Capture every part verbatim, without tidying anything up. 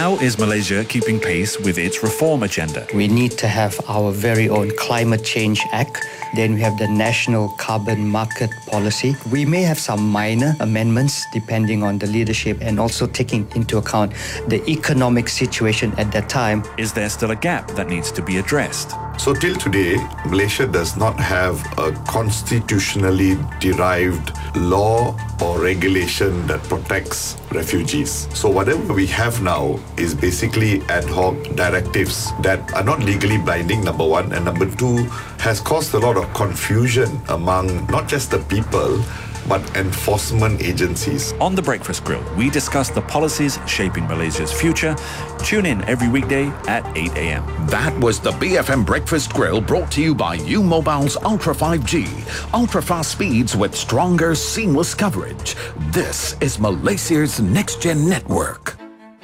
How is Malaysia keeping pace with its reform agenda? We need to have our very own Climate Change Act. Then we have the National Carbon Market Policy. We may have some minor amendments depending on the leadership and also taking into account the economic situation at that time. Is there still a gap that needs to be addressed? So till today, Malaysia does not have a constitutionally derived law or regulation that protects refugees. So whatever we have now is basically ad hoc directives that are not legally binding, number one, and number two, has caused a lot of confusion among not just the people, but enforcement agencies. On The Breakfast Grill, we discuss the policies shaping Malaysia's future. Tune in every weekday at eight a.m. That was the B F M Breakfast Grill, brought to you by U Mobile's Ultra five G. Ultra-fast speeds with stronger, seamless coverage. This is Malaysia's next-gen network.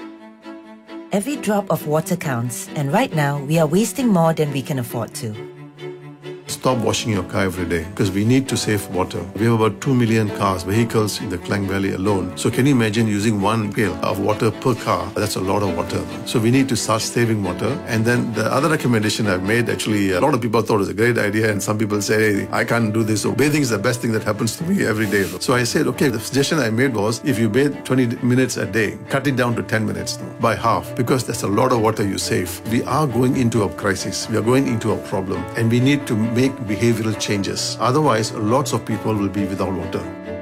Every drop of water counts, and right now, we are wasting more than we can afford to. Stop washing your car every day because we need to save water. We have about two million cars, vehicles in the Klang Valley alone. So can you imagine using one pail of water per car? That's a lot of water. So we need to start saving water. And then the other recommendation I've made, actually, a lot of people thought it was a great idea, and some people say, hey, I can't do this. So bathing is the best thing that happens to me every day. So I said, okay, the suggestion I made was, if you bathe twenty minutes a day, cut it down to ten minutes now, by half, because that's a lot of water you save. We are going into a crisis. We are going into a problem, and we need to make behavioral changes. Otherwise, lots of people will be without water.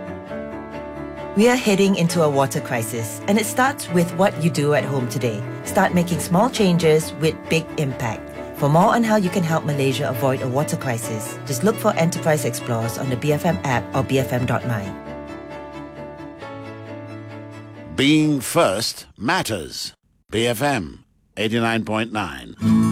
We are heading into a water crisis, and it starts with what you do at home today. Start making small changes with big impact. For more on how you can help Malaysia avoid a water crisis, just look for Enterprise Explorers on the B F M app or b f m dot my. Being first matters. B F M eighty-nine point nine.